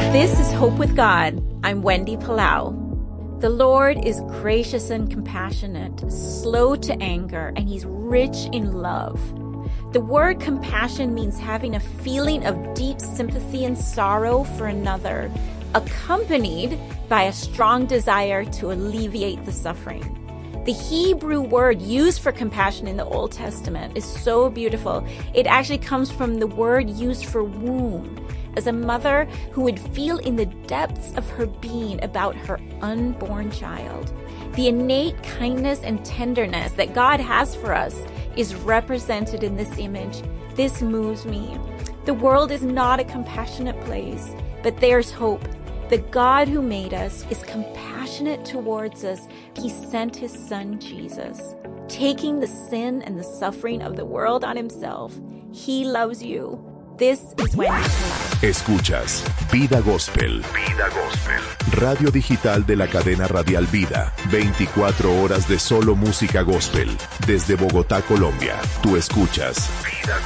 This is Hope with God. I'm Wendy Palau. The Lord is gracious and compassionate, slow to anger, and He's rich in love. The word compassion means having a feeling of deep sympathy and sorrow for another, accompanied by a strong desire to alleviate the suffering. The Hebrew word used for compassion in the Old Testament is so beautiful. It actually comes from the word used for womb, as a mother who would feel in the depths of her being about her unborn child. The innate kindness and tenderness that God has for us is represented in this image. This moves me. The world is not a compassionate place, but there's hope. The God who made us is compassionate towards us. He sent His Son, Jesus, taking the sin and the suffering of the world on Himself. He loves you. This is Wendy Palau. Escuchas Vida Gospel. Vida Gospel. Radio digital de la cadena radial Vida. 24 horas de solo música gospel. Desde Bogotá, Colombia. Tú escuchas Vida